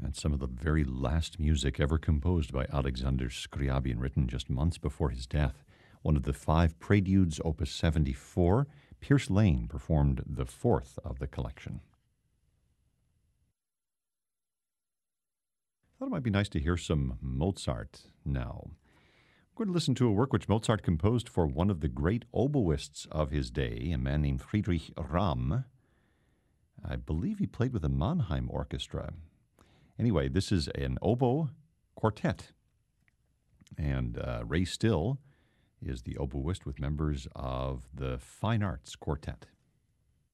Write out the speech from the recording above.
And some of the very last music ever composed by Alexander Scriabin, written just months before his death. One of the 5 Preludes, Opus 74. Pierce Lane performed the 4th of the collection. I thought it might be nice to hear some Mozart now. I'm going to listen to a work which Mozart composed for one of the great oboists of his day, a man named Friedrich Ramm. I believe he played with the Mannheim Orchestra. Anyway, this is an oboe quartet, and Ray Still is the oboist with members of the Fine Arts Quartet.